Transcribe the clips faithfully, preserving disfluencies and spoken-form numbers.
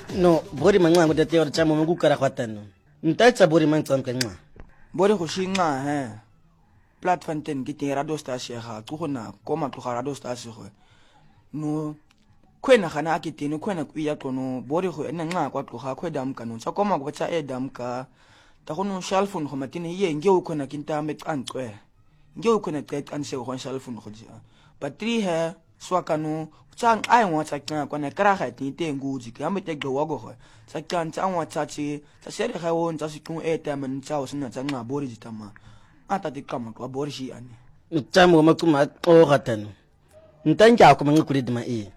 No, bori mangqa ngo tete ora chamo ngu kara khwatano. Ntaitsa bori mangqa mkanqa. Bori go shinga he. Platform ten ke te radio station ga go gona koma go radio station go. No kwena gana ke tene kwena ku ya tono bori go ena nqa kwa go ga kweda mkano tsa koma go tsa edam ka ta go no cellphone go matine ye nge o khona kinta me qanqwe. Nge o khona qet an se go cellphone go dia. Battery he swakano tsang ai ngwa tsa kana kwana kra ga ti te nguji ka me te go wa go tsa kan tsa ngwa tsa chi tsa sere ga won tsa si ku eta man tsa o sina tsa nga bori ditama ata di kama ko bori shi ani Ntamo makuma o gatano. Ntanja ko mangu kuri dima e.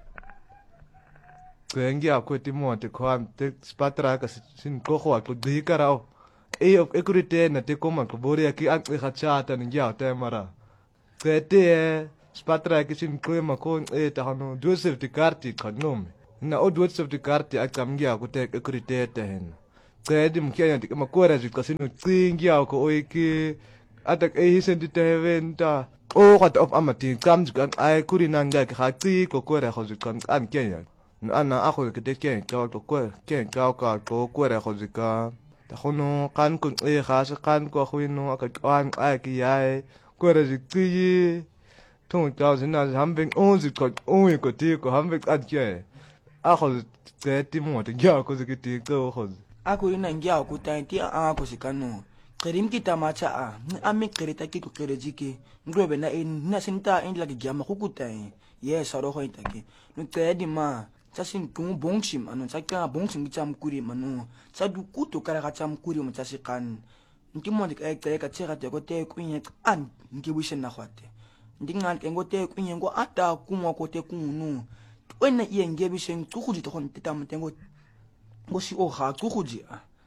Kwengi akwe ti mo te kwam te spatra ka sin ko ho ko di karao. E of ekurite na te koma ko bori aki an e khachata ni ya te mara. Kwete spatra ki sin ko ma ko e ta hanu dosef ti karti kanome. Na o dosef ti karti akam ya ko te ekurite te hen. Kwedi mkia ti ma ko ra ji ko sin tsingi ya ko oiki atak e hisen ti te venta. O gat of amati kam kan ai kurinan ga ka ti ko ko ra ko kan an kenya. Ana ako ke te ken ka ko ko ken ka ka ko ko ra ko ka ta hono kan kun e ga se kan ko huino ka kan ai ki ai ko ra ji ti tong ka se na hambing on ji ko on ko ti ko hambing an ke ako ke ti mo te ya ko ke ti ko ho ako ina ngia ko ta ti a ko sikano kerim kita macha a ami kereta ki ko kerejike nglobe na in na sinta in la ki ma ku ta ye saro ho ita ke no te di ma 자신 동 봉침 아는 자기가 봉침 참 꾸리 만우 자두 꾸도 가라가 참 꾸리 뭐 자식간 인기모니 애가 제가 되고 때 꾸이에 안 인기 부신 나왔대 딩한 땡고 때 꾸이에 고 아따 꾸모 고때 꾸누 왜나 이 인기 부신 꾸구지 돈 때담 땡고 뭐시 오하 꾸구지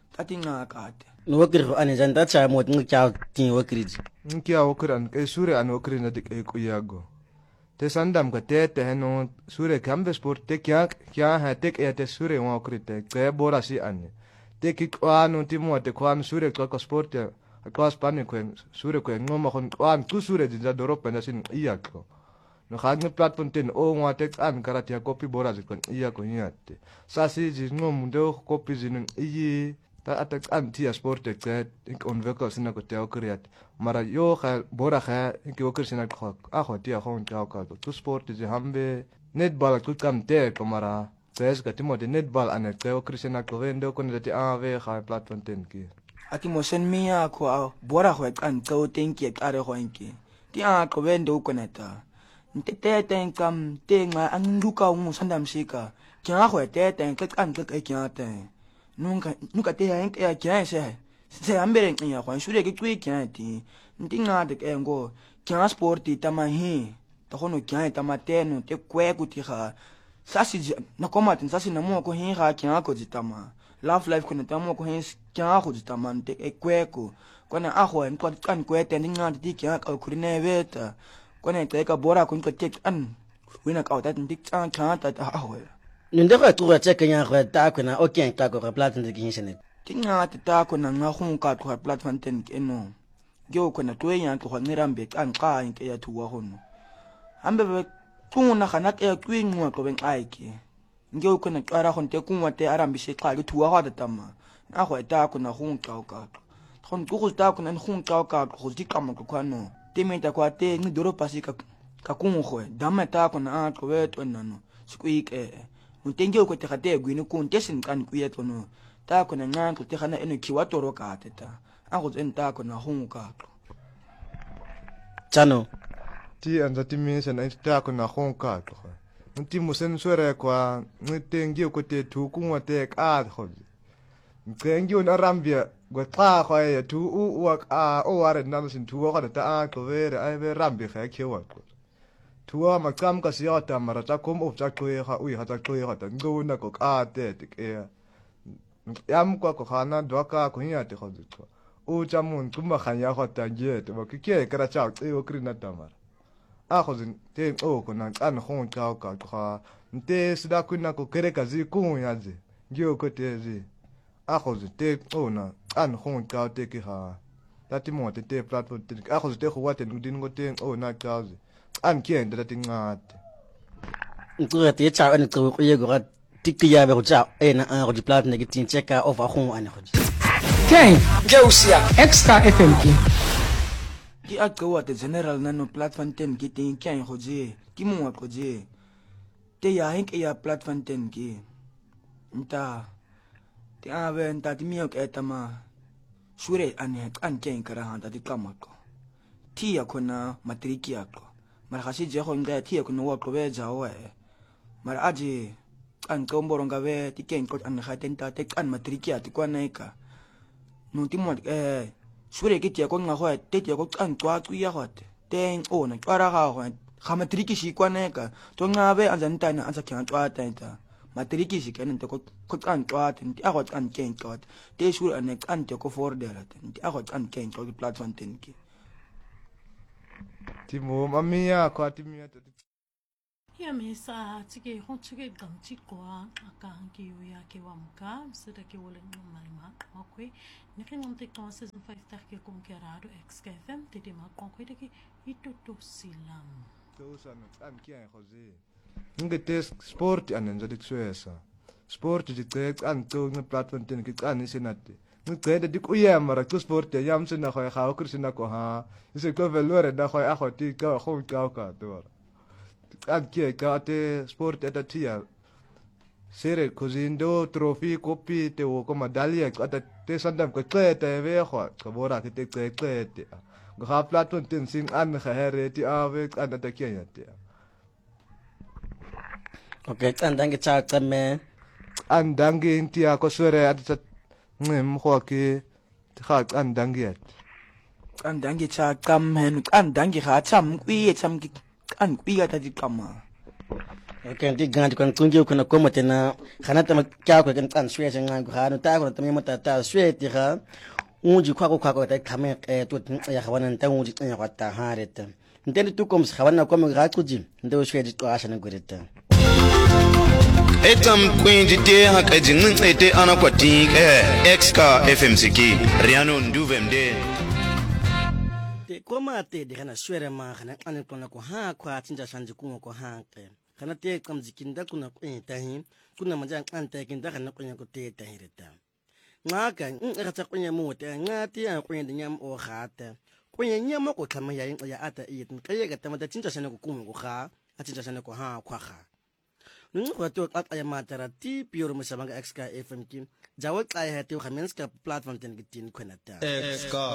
따띵아 가대 Nwakir ane janta cha mo ngi cha tin wakiriji. Nkia okran ke sure an okrina dik e kuyago. Te sandam ka te te heno sure kambe sport te kya kya ha te e te sure wa okrite ke bora si ane. Te ki kwano ti mo te kwano sure ka ko sport ya ka spane ko sure ko ngoma kon kwan tu sure di doropa na sin iya ko. No hagne platform ten o wa te an karate ya kopi bora zi kon iya ko nyate. Sa si ji ngom ndo kopi zin iyi ta atak anti sport te ik onwikkel sina ko te okriat mara yo ga bora ga ik okr sina ko a ho ti a hon ta ka tu sport je hambe netball ku kam te ko mara ses ka ti mo de netball ane te okr sina ko vendo ko ne te a ve ga platform ten ki aki mo sen mia ko bora ho kan to tenki are ho enki ti a ko vendo ko neta nte te ten kam te nga an luka un sandam sika kya ho te ten ka kan ka kya te nunca nunca te ya en ya se se ambere ya kwan shure ke tui kya ti ndinga de engo kya sporti tama hi to hono kya tama teno te kwe ku ti ha sasi na koma tin sasi na mo ko hi ha kya ko ji tama love life ko na tama ko hi kya ko ji tama te e kwe ko kona a ho en ko kan kwe te ndinga ti kya ka ku ne veta kona te ka bora ko te an wina ka ta ndik tsa kya ta a ho Ninde ko tu cha kenya ko ta ko na o ken ta ko platform de kinshene. Tinga ta ko na nga khung ka ko platform ten ke no. Gyo ko na to yan ko ni rambe kan ka ke ya tuwa hono. Ambe be tuna kana ke kwingwa ko ben aike. Gyo ko na kara hon te kunwa te arambi se ka tuwa ha da tama. Na ko ta ko na khung ka ka. Khon ku ta ko na khung ka ka ko di kam ko kwano. Te me ta ko te ni doro pasi ka ka kunwo dama ta ko na ko we to nano. Sikuik e Untengi ko te khate gwini ko ntesin kan kuya tono ta ko na ngang ko te khana eno kiwa toro ka teta a go tsenta ko na hungu ka Chano ti anda ti mi sen ta ko na hong ka to nti mo sen sore kwa ntengi ko te tu ku wa te ka ho ntengi on arambia go ta ko ya tu u wa a o are na sin tu wa ta a ko vere ai ve rambi kha ke wa ko Tua makam ka siata mara ta kom of ta ko ha ui ha ta ko ha ta ngo na ko a te te e yam ko ko khana do ka ko nya te ko ko u chamun kuma khanya ha ta je te ba ki ke kra cha te o krina ta mara a ko zin te o ko na an hon ka ka ka nte sida ku na ko kere ka zi ku ya ze gyo ko te zi a ko zin te o na an hon ka te ki ha ta ti mo te te platform te a ko te ko wa te ndin ngo te o na ka zi an kien da tingat ntu te cha an tu ko ye go tikiya be go tsa ena a go di plat ne ke tin check over go ane go Ken Josia Extra F M K Ki a qowa te general nano platform ten ki ting kyan go je ki mo go je te ya hink ya platform ten ki nta te ave nta ti miok etama shure ane kan ken kara handa di kamako ti ya kona matriki yako mara khasi je go nda ti ya kona wa go be jawe mara aji an komboronga be ti ken ko an khaten ta te kan matriki ya ti kwana eka no ti mo eh shure ke tia ko nga go te tia ko kan twa twa go te o na twara ga go ga matriki shi kwana eka to nga be an zan ta na an sa kyan twa ta ta matriki shi ken te ko ko kan twa te ti a go kan ken ko te shure an kan te ko for de la te ti a go kan ken ko platform ten ki ti mo mamia ko ti mi to Ya mesa tike hon tike gam tikwa akang ki ya ke wamka sida ke wole mai ma makwe ne ke ngam te kon season five ta ke kom ke rado X K F M te de ma kon kwe ke ito to silam to san an ki an khozi nge test sport an nje dik swesa sport dik tek an to ne platform ten ki an sinati nge tede dik uya mara to sport yam sina khoy khaw kursina ko ha ise ko velore da khoy akhoti ka khon ka ka to anche cate sport eta tia sere cosindo trofi coppi te o come medaglia ata te sandam ko tlete ve kho ko bora ke te tlete ga platon tin sing an khere ti ave an ata kenya te okay tsandange cha tsame an dange ntia ko sere ata ngem kho ke kha an dange an dange cha kam hen an dange kha cham kwi cham ki an kwiga ta di kama okay ndi ganti kon tunje ko na ko matena khanata ma kya ko kan kan shwe ngan ko hanu ta ko tamye mata ta shwe ti ga unji kwa ko kwa ko ta khame e to ya khawana nta unji tsanya kwa ta hareta ndeni tu kom khawana ko me ga tsuji ndo shwe di to asha na gureta etam kwinji te hakaji ntsete ana kwa ting eh exka F M C K riano nduvemde koma te de kana shwere ma kana ane tona ko ha kwa tinja shanje kungo ko ha te kana te kam zikinda kuna ko ta hin kuna manja kan ta kinda kana ko ko te ta hireta ngaka ngaka tsa ko nyamo te ngati ya ko nyam o khata ko nyamo ko tlama ya ya ata itin kaye ga tamata tinja shane ko kungo ko ha a tinja shane ko ha kwa kha nngwa to ka ya matara ti pior mo sabanga X K F M K jawo ka ya te kha menska platform ten gitin khona ta exka